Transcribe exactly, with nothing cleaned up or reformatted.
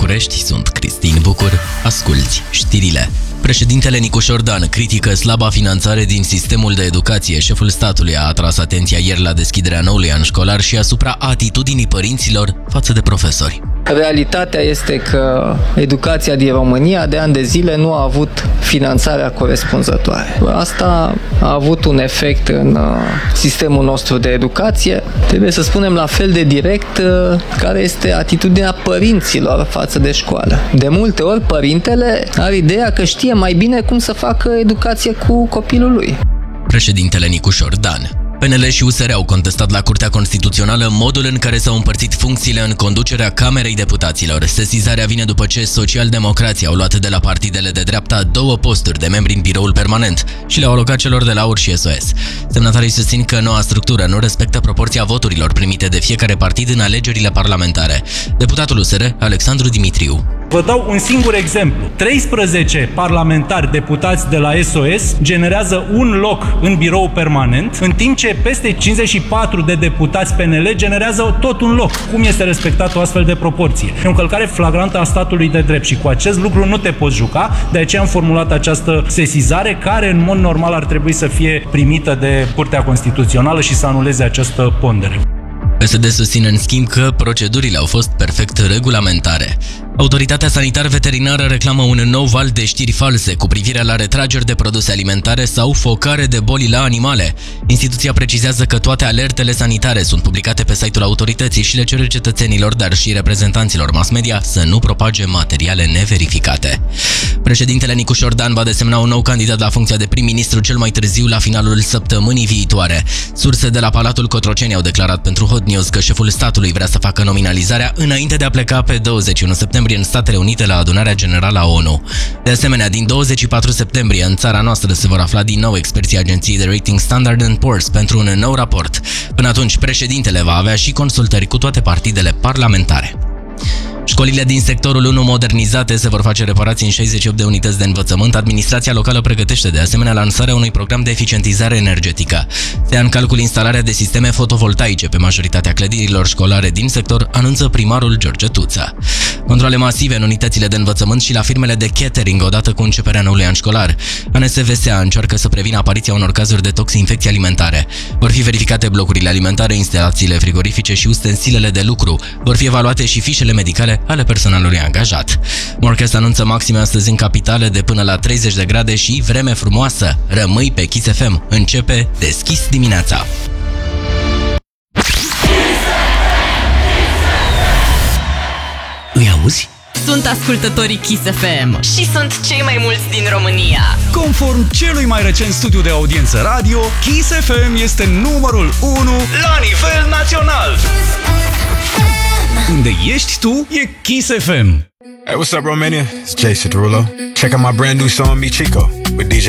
București, sunt Cristin Bucur, asculți știrile. Președintele Nicu Șordan critică slaba finanțare din sistemul de educație. Șeful statului a atras atenția ieri la deschiderea noului an școlar și asupra atitudinii părinților față de profesori. Realitatea este că educația din România de ani de zile nu a avut finanțarea corespunzătoare. Asta a avut un efect în sistemul nostru de educație. Trebuie să spunem la fel de direct care este atitudinea părinților față de școală. De multe ori părintele are ideea că știe mai bine cum să facă educație cu copilul lui. Președintele Nicu Șordan. P N L și U S R au contestat la Curtea Constituțională modul în care s-au împărțit funcțiile în conducerea Camerei Deputaților. Sesizarea vine după ce socialdemocrații au luat de la partidele de dreapta două posturi de membri în biroul permanent și le-au alocat celor de la U R și S O S. Semnatarii susțin că noua structură nu respectă proporția voturilor primite de fiecare partid în alegerile parlamentare. Deputatul U S R, Alexandru Dimitriu. Vă dau un singur exemplu. treisprezece parlamentari deputați de la S O S generează un loc în birou permanent, în timp ce peste cincizeci și patru de deputați P N L generează tot un loc. Cum este respectată o astfel de proporție? E o încălcare flagrantă a statului de drept și cu acest lucru nu te poți juca, de aceea am formulat această sesizare care în mod normal ar trebui să fie primită de Curtea Constituțională și să anuleze această pondere. P S D susține în schimb că procedurile au fost perfect regulamentare. Autoritatea sanitar-veterinară reclamă un nou val de știri false cu privire la retrageri de produse alimentare sau focare de boli la animale. Instituția precizează că toate alertele sanitare sunt publicate pe site-ul autorității și le cere cetățenilor, dar și reprezentanților mass media să nu propage materiale neverificate. Președintele Nicu Șordan va desemna un nou candidat la funcția de prim-ministru cel mai târziu la finalul săptămânii viitoare. Surse de la Palatul Cotroceni au declarat pentru Hot News că șeful statului vrea să facă nominalizarea înainte de a pleca pe douăzeci și unu septembrie în Statele Unite la Adunarea Generală a O N U. De asemenea, din douăzeci și patru septembrie în țara noastră se vor afla din nou experții agenției de rating Standard and Poor's pentru un nou raport. Până atunci, președintele va avea și consultări cu toate partidele parlamentare. Școlile din sectorul unu modernizate se vor face reparații în șaizeci și opt de unități de învățământ. Administrația locală pregătește de asemenea lansarea unui program de eficientizare energetică. Se ia în calcul instalarea de sisteme fotovoltaice pe majoritatea clădirilor școlare din sector, anunță primarul George Tuță. Controle masive în unitățile de învățământ și la firmele de catering odată cu începerea noului an școlar. A N S V S A încearcă să prevină apariția unor cazuri de toxinfecții alimentare. Vor fi verificate blocurile alimentare, instalațiile frigorifice și ustensilele de lucru. Vor fi evaluate și fișele medicale ale personalului angajat. Morcast anunță maxime astăzi în capitală de până la treizeci de grade și vreme frumoasă. Rămâi pe Kiss F M. Începe Deschis dimineața. Îi auzi? Sunt ascultătorii Kiss F M și sunt cei mai mulți din România. Conform celui mai recent studiu de audiență radio, Kiss F M este numărul unu la nivel național. Unde ești tu, e Kiss F M. Hey, what's up, Romania? It's Jason Derulo. Check out my brand new song, Mi Chico, with D J